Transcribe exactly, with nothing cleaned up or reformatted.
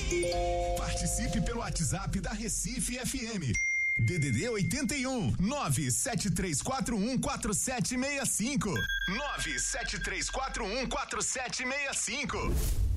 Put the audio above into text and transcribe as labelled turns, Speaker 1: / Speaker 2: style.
Speaker 1: Participe pelo WhatsApp da Recife F M. D D D oitenta e um, nove sete três quatro um quatro sete seis cinco. nove sete três quatro um quatro sete seis cinco.